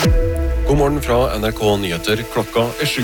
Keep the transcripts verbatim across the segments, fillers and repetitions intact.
God morgen fra N R K Nyheter, klokka er sju.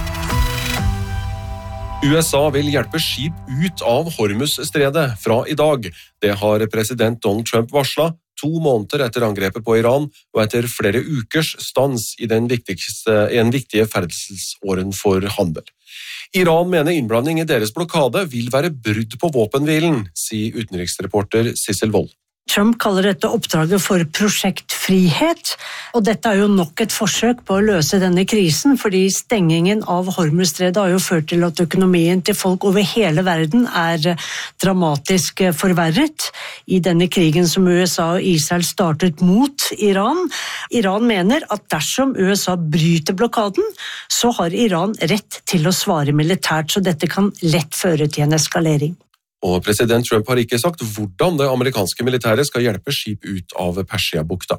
U S A vil hjelpe skip ut av Hormuz-stredet fra i dag. Det har president Donald Trump varslet, to måneder etter angrepet på Iran, og etter flere ukers stans i den viktigste, en viktige ferdselsåren for handel. Iran mener innblanding i deres blokade vil være brudd på våpenhvilen, sier utenriksreporter Sissel Wold. Trump kaller dette oppdraget for Prosjekt Frihet, og dette er jo nok et forsøk på å løse denne krisen, fordi stengingen av Hormuzstredet har jo ført til at økonomien til folk over hele verden er dramatisk forverret i denne krigen som U S A og Israel startet mot Iran. Iran mener at dersom U S A bryter blokaden, så har Iran rett til å svare militært, så dette kan lett føre til en eskalering. Og president Trump har ikke sagt hvordan det amerikanske militæret skal hjelpe skip ut av Persiabukta.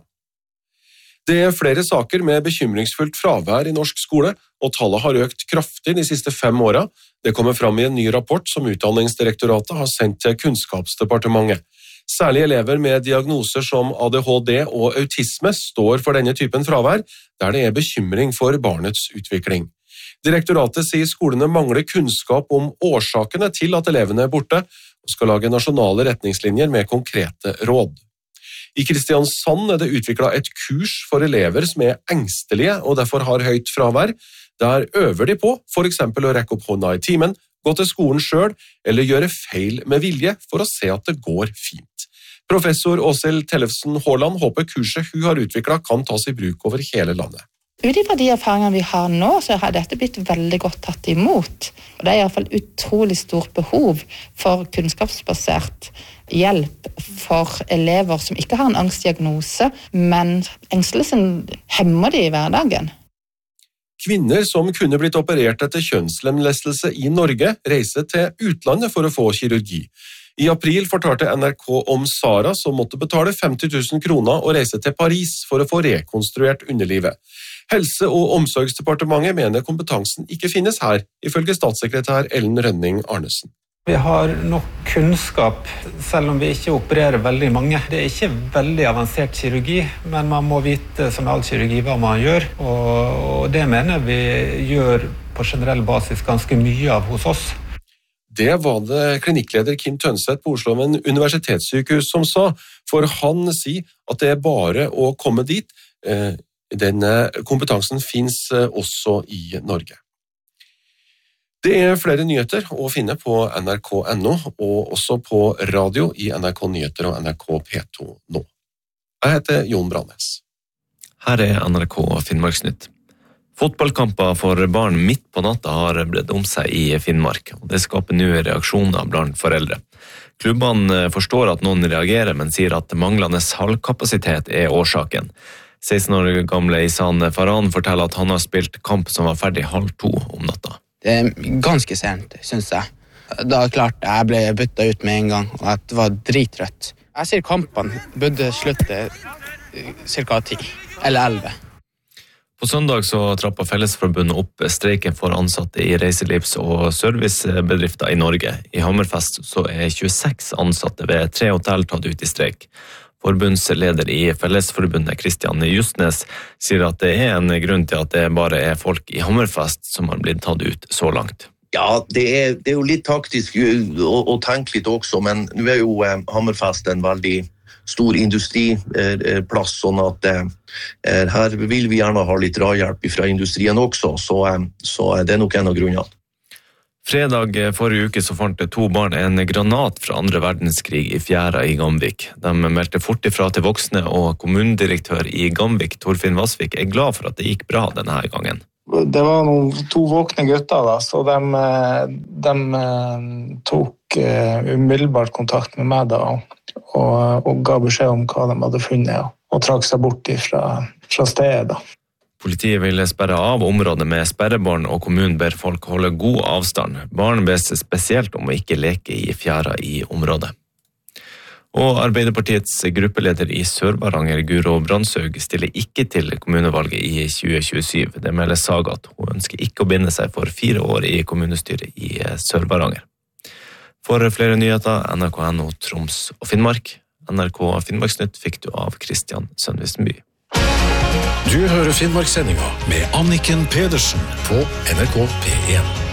Det er flere saker med bekymringsfullt fravær i norsk skole, og tallet har økt kraftig de siste fem årene. Det kommer fram i en ny rapport som Utdanningsdirektoratet har sendt til Kunnskapsdepartementet. Særlig elever med diagnoser som A D H D og autisme står for denne typen fravær, der det er bekymring for barnets utvikling. Direktoratet sier skolene mangler kunnskap om årsakene til at elevene er borte, og skal lage nasjonale retningslinjer med konkrete råd. I Kristiansand er det utviklet et kurs for elever som er engstelige og derfor har høyt fravær. Der øver de på for eksempel å rekke opp hånda i timen, gå til skolen selv eller gjøre feil med vilje for å se at det går fint. Professor Åshild Tellefsen Haaland håper kurset hun har utviklet kan tas i bruk over hele landet. Utifra de erfaringene vi har nå, så har dette blitt veldig godt tatt imot. Og det er i hvert fall utrolig stort behov for kunnskapsbasert hjelp for elever som ikke har en angstdiagnose, men engstelsen hemmer de i hverdagen. Kvinner som kunne blitt operert etter kjønnslemlestelse i Norge reiser til utlandet for å få kirurgi. I april fortalte N R K om Sara som måtte betale femti tusen kroner og reise til Paris for å få rekonstruert underlivet. Helse- og omsorgsdepartementet mener kompetansen ikke finnes her, ifølge statssekretær Ellen Rønning Arnesen. Vi har nok kunnskap, selv om vi ikke opererer veldig mange. Det er ikke veldig avansert kirurgi, men man må vite som all kirurgi hva man gjør, og det mener vi gjør på generell basis ganske mye av hos oss. Det var det klinikkleder Kim Tønseth på Oslo universitetssykehus som sa, for han sier at det er bare å komme dit. Denne kompetansen finnes også i Norge. Det er flere nyheter å finne på N R K punktum N O og også på radio i N R K Nyheter og N R K P to nå. Jeg heter Jon Brannes. Her er N R K Finnmarksnytt. Fotballkamper for barn midt på natta har bredt om seg i Finnmark, og det skaper nå reaksjoner blant foreldre. Klubbene forstår at noen reagerer, men sier at manglende hallkapasitet er årsaken. seksten år gamle Isan Farhan forteller at han har spilt kamp som var ferdig halv to om natta. Det er ganske sent, synes jeg. Da klart jeg ble byttet ut med en gang, og at det var dritrødt. Jeg sier kampene burde slutte cirka ti, eller elleve. På søndag så trappet Fellesforbundet opp streiken for ansatte i reiselivs- og servicebedrifter i Norge. I Hammerfest så er tjueseks ansatte ved tre hotell tatt ut i streik. Forbundsleder i Fellesforbundet, Kristian Justnes, sier at det er en grunn til at det bare er folk i Hammerfest som har blitt tatt ut så langt. Ja, det er, det er jo litt taktisk å, å tenke litt også, men nå er jo eh, Hammerfest en veldig stor industriplass, eh, sånn at eh, her vil vi gjerne ha litt drahjelp fra industrien også, så, eh, så det er nok en av grunnene. Fredag forrige uke så fant to barn en granat fra andre verdenskrig i fjæra i Gamvik. De meldte fort ifra til voksne, og kommunedirektør i Gamvik, Torfinn Vasvik, er glad for at det gikk bra denne gangen. Det var noen to våkne gutter da, så de, de tok umiddelbart kontakt med meg da, og, og ga beskjed om hva de hadde funnet, og trakk seg bort fra, fra stedet da. Politiet vil sperre av området med sperrebarn, og kommunen ber folk holde god avstand. Barn bes spesielt om å ikke leke i fjæra i området. Og Arbeiderpartiets gruppeleder i Sør-Varanger, Guro Brandshaug, stiller ikke til kommunevalget i tjue tjuesyv. Det melder Saga at hun ønsker ikke å binde seg for fire år i kommunestyret i Sør-Varanger. For flere nyheter, N R K punktum N O Troms og Finnmark. N R K Finnmarksnytt fikk du av Kristian Sønvistenby. Du hører Finnmarkssendinga med Anniken Pedersen på N R K P en.